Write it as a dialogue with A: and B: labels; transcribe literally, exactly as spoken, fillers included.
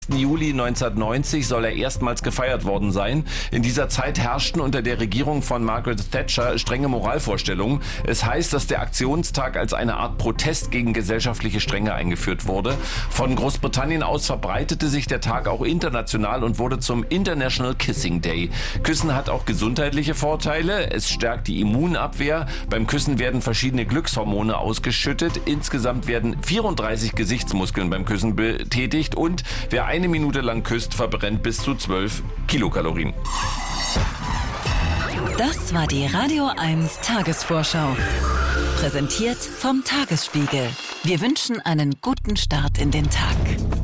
A: ersten Juli neunzehnhundertneunzig soll er erstmals gefeiert worden sein. In dieser Zeit herrschten unter der Regierung von Margaret Thatcher strenge Moralvorstellungen. Es heißt, dass der Aktionstag als eine Art Protest gegen gesellschaftliche Strenge eingeführt wurde. Von Großbritannien aus verbreitete sich der Tag auch international und wurde zum International Kissing Day. Küssen hat auch gesundheitliche Vorteile. Es stärkt die Immunabwehr. Beim Küssen werden verschiedene Glückshormone ausgeschüttet. Insgesamt werden vierunddreißig Gesichtsmuskeln beim Küssen betätigt und wer eine Minute lang küsst, verbrennt bis zu zwölf Kilokalorien.
B: Das war die Radio eins Tagesvorschau. Präsentiert vom Tagesspiegel. Wir wünschen einen guten Start in den Tag.